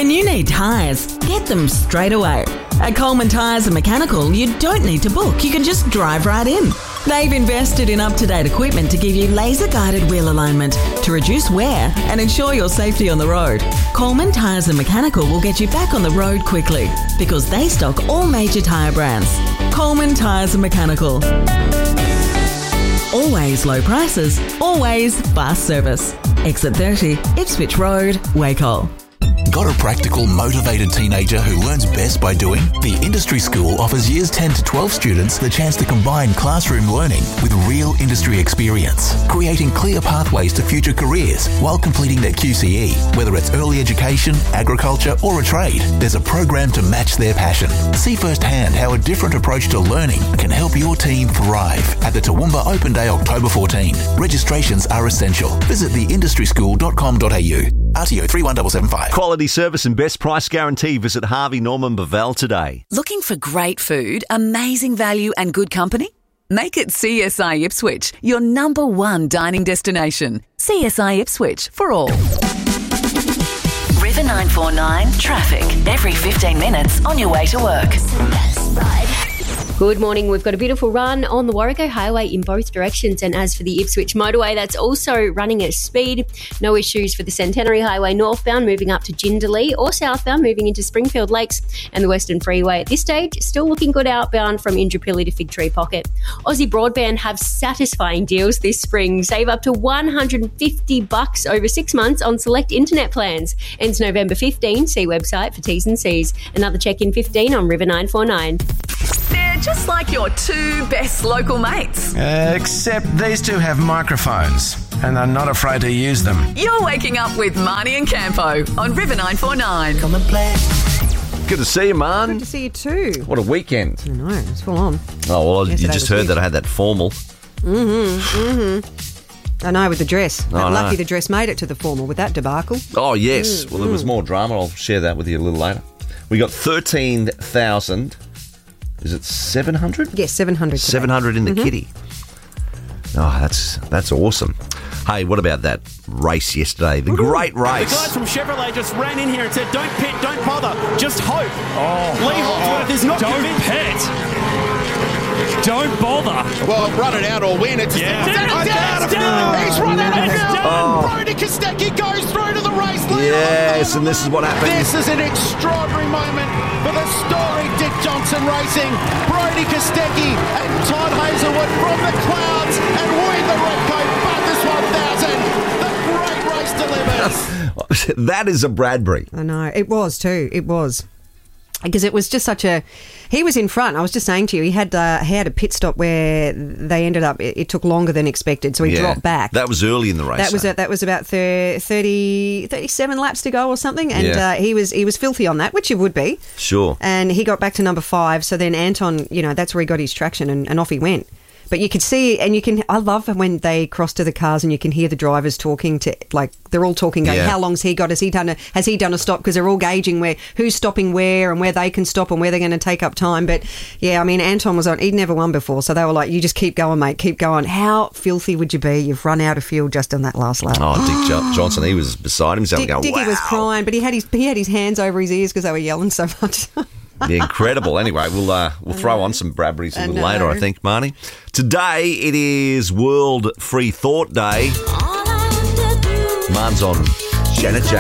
When you need tyres, get them straight away. At Coleman Tyres and Mechanical, you don't need to book. You can just drive right in. They've invested in up-to-date equipment to give you laser-guided wheel alignment to reduce wear and ensure your safety on the road. Coleman Tyres and Mechanical will get you back on the road quickly because they stock all major tyre brands. Coleman Tyres and Mechanical. Always low prices, always fast service. Exit 30, Ipswich Road, Wacol. Got a practical, motivated teenager who learns best by doing? The Industry School offers years 10 to 12 students the chance to combine classroom learning with real industry experience, creating clear pathways to future careers while completing their QCE. Whether it's early education, agriculture or a trade, there's a program to match their passion. See firsthand how a different approach to learning can help your team thrive at the Toowoomba Open Day October 14. Registrations are essential. Visit theindustryschool.com.au. RTO 31775. Quality service and best price guarantee. Visit Harvey Norman Bavel today. Looking for great food, amazing value and good company? Make it CSI Ipswich, your number one dining destination. CSI Ipswich for all. River 949 traffic. Every 15 minutes on your way to work. Good morning. We've got a beautiful run on the Warrego Highway in both directions. And as for the Ipswich motorway, that's also running at speed. No issues for the Centenary Highway northbound moving up to Jindalee or southbound moving into Springfield Lakes and the Western Freeway. At this stage, still looking good outbound from Indooroopilly to Fig Tree Pocket. Aussie Broadband have satisfying deals this spring. Save up to $150 over 6 months on select internet plans. Ends November 15. See website for T's and C's. Another check-in 15 on River 949. They're just like your two best local mates. Except these two have microphones and are not afraid to use them. You're waking up with Marnie and Campo on River 949. Come and play. Good to see you, Man. Good to see you too. What a weekend. I know, it's full on. Oh, well, Yesterday you just heard that I had that formal. I know, with the dress. Oh, Lucky no. the dress made it to the formal with that debacle. Oh, yes. Well, there was more drama. I'll share that with you a little later. We got 13,000... Is it 700? Yes, 700 today. 700 in the kitty. Oh, that's awesome. Hey, what about that race yesterday? The great race. The guys from Chevrolet just ran in here and said, don't pit, don't bother, just hope. Lee Holdsworth is not convinced. Don't pit. Don't bother. Well, run it out or win. It's It's down. He's run out of It's field. done. Brody Kostecki goes through to the race leader. Yes, and this is what happened. This is an extraordinary moment for the story Dick Johnson Racing. Brody Kostecki and Todd Hazelwood from the clouds and win the Repco Bathurst 1000. The great race delivers. That is a Bradbury. I know, it was too. It was. Because it was just such a... He was in front. I was just saying to you, he had a pit stop where they ended up... It took longer than expected, so he dropped back. That was early in the race. That was about 37 laps to go or something, and he was filthy on that, which he would be. Sure. And he got back to number 5, so then Anton, that's where he got his traction, and off he went. But you could see, and I love when they cross to the cars and you can hear the drivers talking to, like, they're all talking, going, how long's he got? Has he done a stop? Because they're all gauging who's stopping where and where they can stop and where they're going to take up time. But, yeah, I mean, Anton was on, he'd never won before, so they were like, you just keep going, mate, keep going. How filthy would you be? You've run out of fuel just on that last lap. Oh, Dick Johnson, he was beside himself going, Dickie wow. was crying, but he had his hands over his ears because they were yelling so much. Yeah, incredible. Anyway, we'll throw on some Bradburys a little later, I think, Marnie. Today it is World Free Thought Day. Marn's on Janet Jackson.